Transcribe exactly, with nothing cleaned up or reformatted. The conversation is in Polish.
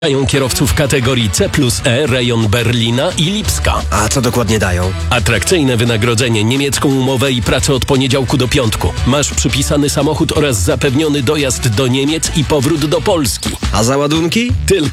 Dają kierowców kategorii C plus E, rejon Berlina i Lipska. A co dokładnie dają? Atrakcyjne wynagrodzenie, niemiecką umowę i pracę od poniedziałku do piątku. Masz przypisany samochód oraz zapewniony dojazd do Niemiec i powrót do Polski. A załadunki? Tylko